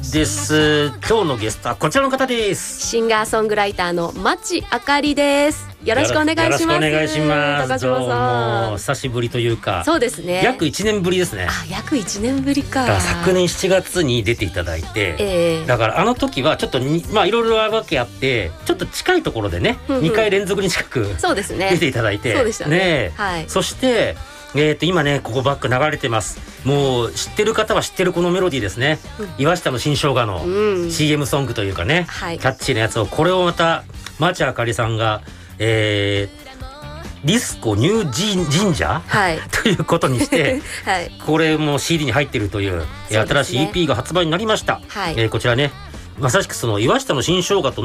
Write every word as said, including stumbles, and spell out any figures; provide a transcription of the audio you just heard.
です。今日のゲストはこちらの方です。 シンガーソングライターの町あかりです。よろしくお願いします。 よろしくお願いします。 高島さん、 どうも久しぶりというか、 そうですね、 約いちねんぶりですね。 あ、約いちねんぶりか。 だから昨年しちがつに出ていただいて、 えー、 だからあの時はちょっとにまあいろいろあるわけあってちょっと近いところでね、 うんうん、 にかい連続に近くそうですね出ていただいて、 そうでしたね。 ね、 はい、 そしてえー、と今ねここバック流れてます。もう知ってる方は知ってるこのメロディーですね、うん、岩下の新生姜の シーエム ソングというかね、 はい、 キャッチーなやつを、これをまた町あかりさんが、えー、ディスコニュージンジンジャー、はい、ということにして、はい、これも シーディー に入ってるという、ね、新しい イーピー が発売になりました、はい、えー、こちらねまさしくその岩下の新生姜と